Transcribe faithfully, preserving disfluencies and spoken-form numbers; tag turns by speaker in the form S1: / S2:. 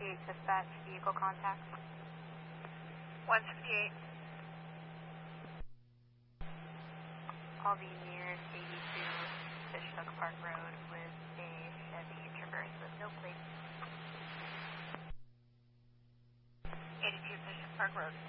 S1: fifty-eight dispatch, vehicle contact.
S2: one fifty-eight.
S1: I'll be near eighty-two Fishhook Park Road with a Chevy Traverse with no plate.
S2: eighty-two Fishhook Park Road.